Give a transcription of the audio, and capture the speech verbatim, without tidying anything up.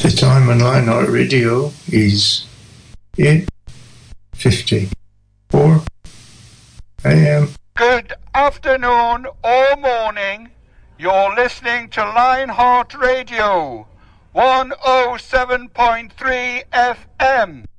The time on Lionheart Radio is eight fifty-four a.m. Good afternoon or morning. You're listening to Lionheart Radio, one oh seven point three F M.